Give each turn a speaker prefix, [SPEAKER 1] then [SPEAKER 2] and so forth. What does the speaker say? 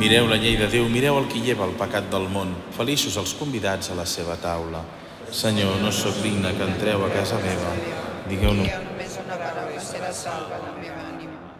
[SPEAKER 1] Mireu la llei de Déu, mireu el qui lleva el pecat del món. Feliços els convidats a la seva taula. Senyor, no sóc digne que entreu a casa meva. Digueu només
[SPEAKER 2] una paraula, serà salva la meva ànima.